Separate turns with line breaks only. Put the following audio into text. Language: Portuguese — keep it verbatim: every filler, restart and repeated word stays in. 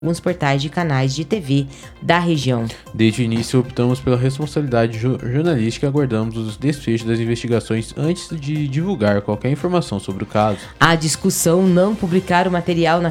alguns portais de canais de T V da região.
Desde o início, optamos pela responsabilidade jo- jornalística e aguardamos os desfechos das investigações antes de divulgar qualquer informação sobre o caso.
A discussão não publicar o material na